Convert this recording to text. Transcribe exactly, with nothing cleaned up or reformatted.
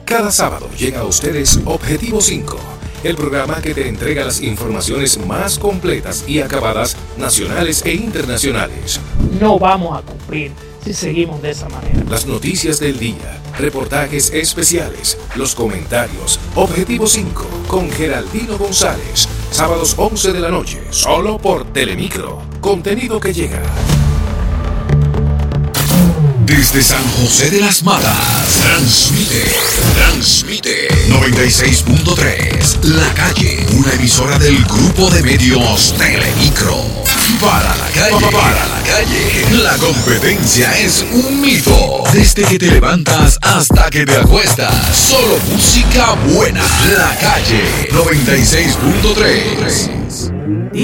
Cada sábado llega a ustedes Objetivo cinco, el programa que te entrega las informaciones más completas y acabadas, nacionales e internacionales. No vamos a cumplir si seguimos de esa manera. Las noticias del día, reportajes especiales, los comentarios. Objetivo cinco con Geraldino González. Sábados once de la noche, solo por Telemicro. Contenido que llega. Desde San José de las Matas, transmite, transmite noventa y seis punto tres, La Calle, una emisora del grupo de medios Telemicro. Para la calle, para la calle, la competencia es un mito. Desde que te levantas hasta que te acuestas, solo música buena. La Calle, noventa y seis punto tres.